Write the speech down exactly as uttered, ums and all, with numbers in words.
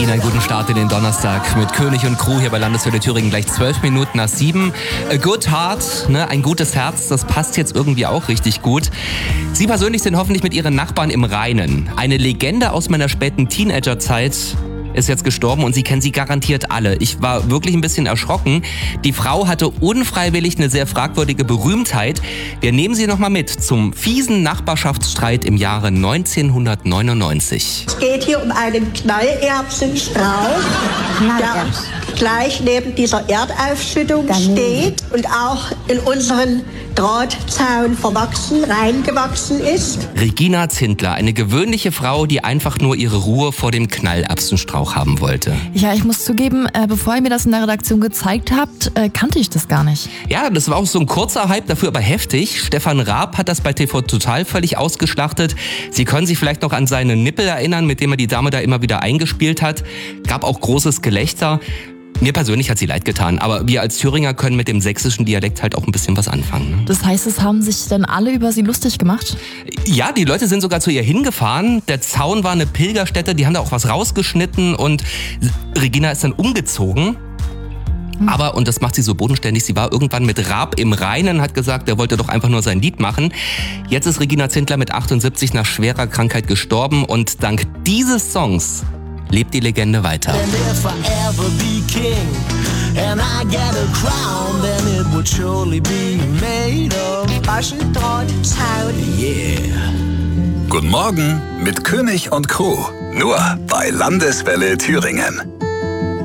Ihnen einen guten Start in den Donnerstag mit König und Crew hier bei Landeswelle Thüringen. Gleich zwölf Minuten nach sieben. A good heart, ne? Ein gutes Herz, das passt jetzt irgendwie auch richtig gut. Sie persönlich sind hoffentlich mit Ihren Nachbarn im Reinen. Eine Legende aus meiner späten Teenagerzeit ist jetzt gestorben und Sie kennen sie garantiert alle. Ich war wirklich ein bisschen erschrocken. Die Frau hatte unfreiwillig eine sehr fragwürdige Berühmtheit. Wir nehmen Sie noch mal mit zum fiesen Nachbarschaftsstreit im Jahre neunzehnhundertneunundneunzig. Es geht hier um einen Knallerbsenstrauch, der gleich neben dieser Erdaufschüttung steht und auch in unseren Drahtzaun verwachsen, reingewachsen ist. Regina Zindler, eine gewöhnliche Frau, die einfach nur ihre Ruhe vor dem Knallerbsenstrauch haben wollte. Ja, ich muss zugeben, äh, bevor ihr mir das in der Redaktion gezeigt habt, äh, kannte ich das gar nicht. Ja, das war auch so ein kurzer Hype, dafür aber heftig. Stefan Raab hat das bei T V Total völlig ausgeschlachtet. Sie können sich vielleicht noch an seine Nippel erinnern, mit dem er die Dame da immer wieder eingespielt hat. Gab auch großes Gelächter. Mir persönlich hat sie leid getan, aber wir als Thüringer können mit dem sächsischen Dialekt halt auch ein bisschen was anfangen. Ne? Das heißt, es haben sich dann alle über sie lustig gemacht? Ja, die Leute sind sogar zu ihr hingefahren. Der Zaun war eine Pilgerstätte, die haben da auch was rausgeschnitten und Regina ist dann umgezogen. Hm. Aber, und das macht sie so bodenständig, sie war irgendwann mit Raab im Reinen, hat gesagt, er wollte doch einfach nur sein Lied machen. Jetzt ist Regina Zindler mit achtundsiebzig nach schwerer Krankheit gestorben und dank dieses Songs lebt die Legende weiter. Yeah. Guten Morgen mit König und Crew. Nur bei Landeswelle Thüringen.